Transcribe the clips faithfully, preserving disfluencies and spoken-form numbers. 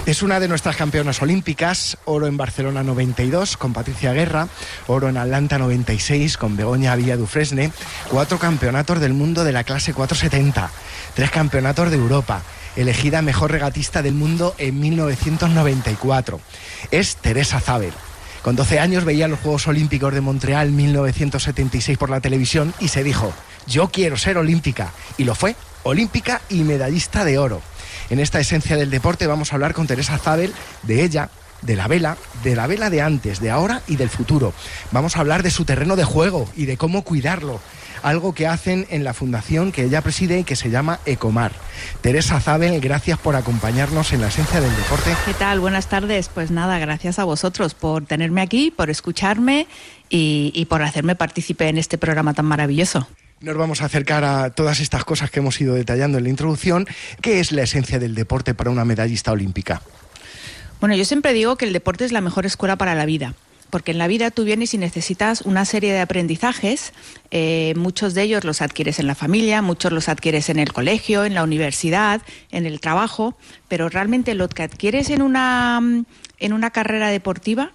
Es una de nuestras campeonas olímpicas, oro en Barcelona noventa y dos con Patricia Guerra, oro en Atlanta noventa y seis con Begoña Villadufresne, cuatro campeonatos del mundo de la clase cuatrocientos setenta, tres campeonatos de Europa, elegida mejor regatista del mundo en mil novecientos noventa y cuatro. Es Teresa Zabel. Con doce años veía los Juegos Olímpicos de Montreal mil novecientos setenta y seis por la televisión y se dijo, yo quiero ser olímpica. Y lo fue, olímpica y medallista de oro. En esta esencia del deporte vamos a hablar con Teresa Zabel de ella, de la vela, de la vela de antes, de ahora y del futuro. Vamos a hablar de su terreno de juego y de cómo cuidarlo. Algo que hacen en la fundación que ella preside y que se llama Ecomar. Teresa Zabel, gracias por acompañarnos en la esencia del deporte. ¿Qué tal? Buenas tardes. Pues nada, gracias a vosotros por tenerme aquí, por escucharme y, y por hacerme partícipe en este programa tan maravilloso. Nos vamos a acercar a todas estas cosas que hemos ido detallando en la introducción. ¿Qué es la esencia del deporte para una medallista olímpica? Bueno, yo siempre digo que el deporte es la mejor escuela para la vida. Porque en la vida tú vienes y necesitas una serie de aprendizajes, eh, muchos de ellos los adquieres en la familia, muchos los adquieres en el colegio, en la universidad, en el trabajo, pero realmente lo que adquieres en una, en una carrera deportiva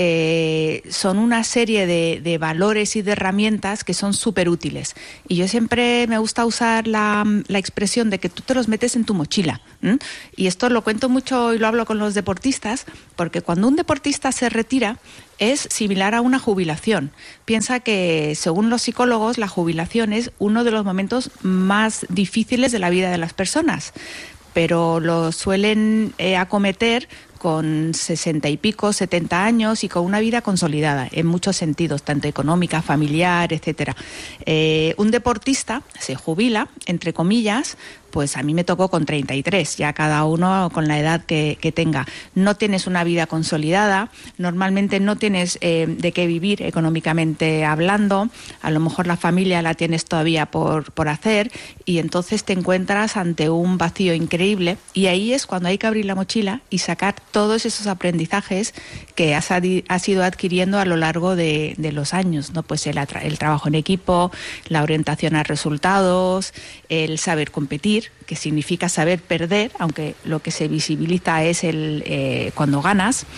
eh, son una serie de, de valores y de herramientas que son súper útiles. Y yo siempre me gusta usar la, la expresión de que tú te los metes en tu mochila. ¿m? Y esto lo cuento mucho y lo hablo con los deportistas, porque cuando un deportista se retira, es similar a una jubilación. Piensa que, según los psicólogos, la jubilación es uno de los momentos más difíciles de la vida de las personas, pero lo suelen eh, acometer con sesenta y pico, setenta años y con una vida consolidada en muchos sentidos, tanto económica, familiar, etcétera. Eh, un deportista se jubila, entre comillas, pues a mí me tocó con treinta y tres, ya cada uno con la edad que, que tenga. No tienes una vida consolidada, normalmente no tienes eh, de qué vivir económicamente hablando, a lo mejor la familia la tienes todavía por, por hacer y entonces te encuentras ante un vacío increíble y ahí es cuando hay que abrir la mochila y sacar todos esos aprendizajes que has, has ido adquiriendo a lo largo de, de los años, ¿no? Pues el, el trabajo en equipo, la orientación a resultados, el saber competir, que significa saber perder, aunque lo que se visibiliza es el eh, cuando ganas,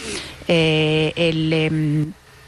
eh, el eh,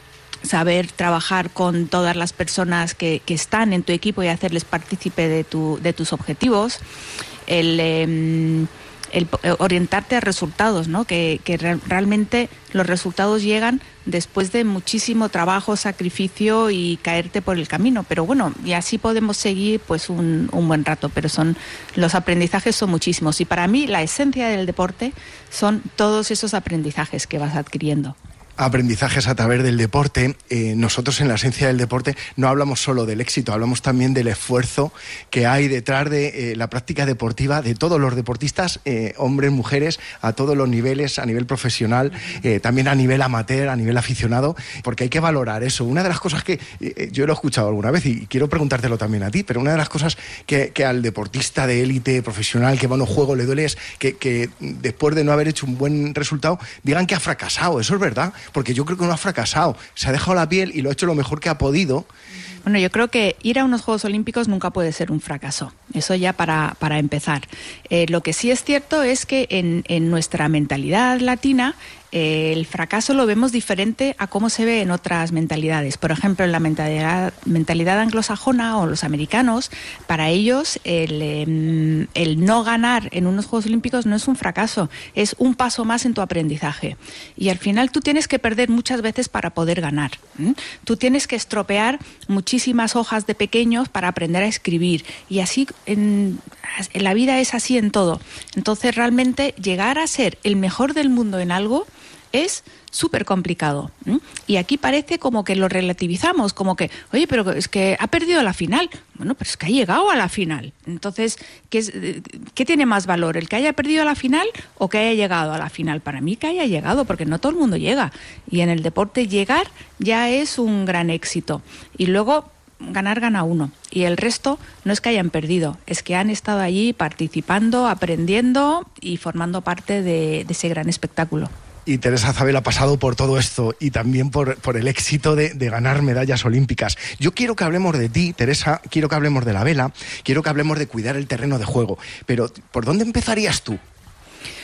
saber trabajar con todas las personas que, que están en tu equipo y hacerles partícipe de, tu, de tus objetivos, el... Eh, el orientarte a resultados, ¿no? Que, que re- realmente los resultados llegan después de muchísimo trabajo, sacrificio y caerte por el camino. Pero bueno, y así podemos seguir pues un, un buen rato, pero son los aprendizajes son muchísimos. Y para mí la esencia del deporte son todos esos aprendizajes que vas adquiriendo. Aprendizajes a través del deporte. Eh, nosotros en la esencia del deporte no hablamos solo del éxito, hablamos también del esfuerzo que hay detrás de eh, la práctica deportiva de todos los deportistas, eh, hombres, mujeres, a todos los niveles, a nivel profesional, eh, también a nivel amateur, a nivel aficionado, porque hay que valorar eso. Una de las cosas que eh, yo lo he escuchado alguna vez y quiero preguntártelo también a ti, pero una de las cosas que, que al deportista de élite profesional que va a un juego le duele es que, que después de no haber hecho un buen resultado digan que ha fracasado. Eso es verdad. Porque yo creo que no ha fracasado, se ha dejado la piel y lo ha hecho lo mejor que ha podido. Bueno, yo creo que ir a unos Juegos Olímpicos nunca puede ser un fracaso, eso ya para, para empezar. Eh, lo que sí es cierto es que en, en nuestra mentalidad latina eh, el fracaso lo vemos diferente a cómo se ve en otras mentalidades. Por ejemplo, en la mentalidad, mentalidad anglosajona o los americanos, para ellos el, eh, el no ganar en unos Juegos Olímpicos no es un fracaso, es un paso más en tu aprendizaje. Y al final tú tienes que perder muchas veces para poder ganar. ¿eh? Tú tienes que estropear muchísimas hojas de pequeños para aprender a escribir. Y así en, en la vida es así en todo. Entonces realmente llegar a ser el mejor del mundo en algo es súper complicado. ¿eh? Y aquí parece como que lo relativizamos, como que, oye, pero es que ha perdido la final. Bueno, pero es que ha llegado a la final. Entonces, ¿qué, es, ¿qué tiene más valor? ¿El que haya perdido la final o que haya llegado a la final? Para mí que haya llegado, porque no todo el mundo llega. Y en el deporte llegar ya es un gran éxito. Y luego ganar gana uno. Y el resto no es que hayan perdido, es que han estado allí participando, aprendiendo y formando parte de, de ese gran espectáculo. Y Teresa Zabel ha pasado por todo esto y también por, por el éxito de, de ganar medallas olímpicas. Yo quiero que hablemos de ti, Teresa, quiero que hablemos de la vela, quiero que hablemos de cuidar el terreno de juego. Pero, ¿por dónde empezarías tú?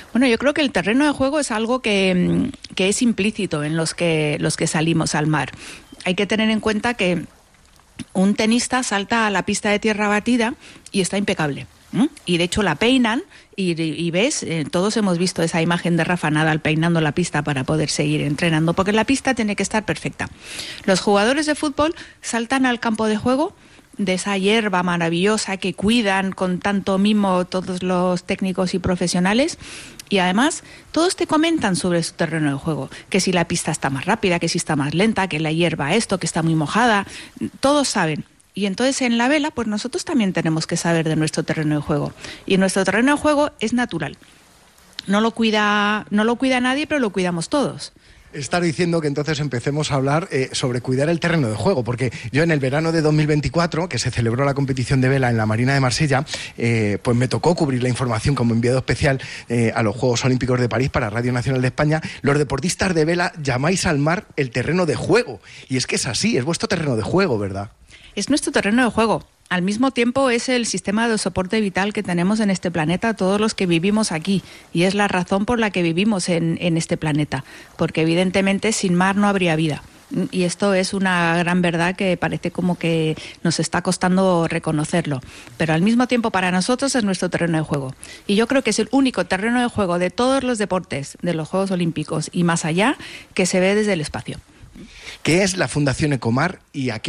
Bueno, yo creo que el terreno de juego es algo que, que es implícito en los que, los que salimos al mar. Hay que tener en cuenta que un tenista salta a la pista de tierra batida y está impecable. ¿Mm? Y de hecho la peinan y, y ves, eh, todos hemos visto esa imagen de Rafa Nadal peinando la pista para poder seguir entrenando, porque la pista tiene que estar perfecta. Los jugadores de fútbol saltan al campo de juego de esa hierba maravillosa que cuidan con tanto mimo todos los técnicos y profesionales, y además todos te comentan sobre su terreno de juego, que si la pista está más rápida, que si está más lenta, que la hierba esto, que está muy mojada, todos saben. Y entonces en la vela, pues nosotros también tenemos que saber de nuestro terreno de juego. Y nuestro terreno de juego es natural. No lo cuida, no lo cuida nadie, pero lo cuidamos todos. Estar diciendo que entonces empecemos a hablar eh, sobre cuidar el terreno de juego, porque yo en el verano de dos mil veinticuatro, que se celebró la competición de vela en la Marina de Marsella, eh, pues me tocó cubrir la información como enviado especial eh, a los Juegos Olímpicos de París para Radio Nacional de España. Los deportistas de vela llamáis al mar el terreno de juego, y es que es así, es vuestro terreno de juego, ¿verdad? Es nuestro terreno de juego. Al mismo tiempo es el sistema de soporte vital que tenemos en este planeta todos los que vivimos aquí, y es la razón por la que vivimos en, en este planeta, porque evidentemente sin mar no habría vida. Y esto es una gran verdad que parece como que nos está costando reconocerlo, pero al mismo tiempo para nosotros es nuestro terreno de juego. Y yo creo que es el único terreno de juego de todos los deportes, de los Juegos Olímpicos y más allá, que se ve desde el espacio. ¿Qué es la Fundación Ecomar y a qué